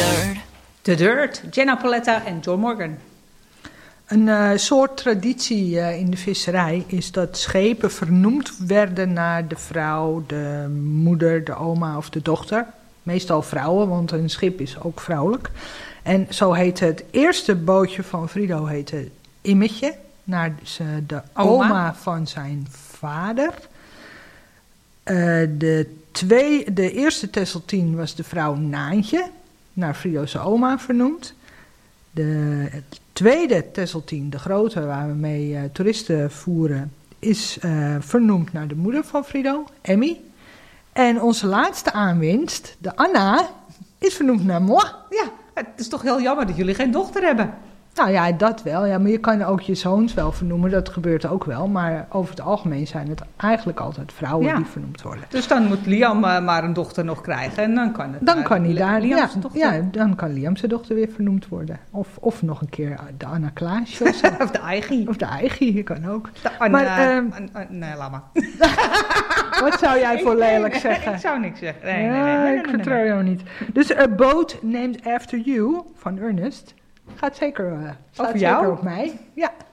The Dirt, Jenna Pauletta en John Morgan. Een soort traditie in de visserij is dat schepen vernoemd werden naar de vrouw, de moeder, de oma of de dochter. Meestal vrouwen, want een schip is ook vrouwelijk. En zo heette het eerste bootje van Frido heette Immetje, naar de oma van zijn vader. De eerste Tesseltien was de vrouw Naantje, naar Frido's oma vernoemd. Het tweede Tesseltien, de grote waar we mee toeristen voeren, is vernoemd naar de moeder van Frido, Emmy. En onze laatste aanwinst, de Anna, is vernoemd naar moi. Ja, het is toch heel jammer dat jullie geen dochter hebben. Nou ja, dat wel. Ja, maar je kan ook je zoons wel vernoemen. Dat gebeurt ook wel. Maar over het algemeen zijn het eigenlijk altijd vrouwen die vernoemd worden. Dus dan moet Liam maar een dochter nog krijgen. En dan kan het. Dan kan hij daar. Liam zijn dochter. Ja, dan kan Liam zijn dochter weer vernoemd worden. Of nog een keer de Anna Klaasje of zo. Of de Eigie. Of de Eigie, kan ook. Nee, laat maar. Wat zou jij voor lelijk zeggen? Ik zou niks zeggen. Nee, ik vertrouw jou niet. Dus A Boat Named After You van Ernest gaat zeker, over jou? op mij. Ja.